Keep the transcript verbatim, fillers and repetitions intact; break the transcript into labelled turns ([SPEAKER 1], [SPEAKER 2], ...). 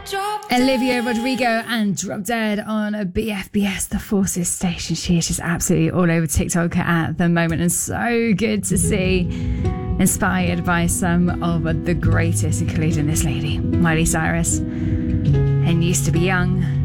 [SPEAKER 1] Olivia Rodrigo and Drop Dead on B F B S, the Forces station. She is just absolutely all over TikTok at the moment, and so good to see. Inspired by some of the greatest, including this lady, Miley Cyrus, and Used to Be Young.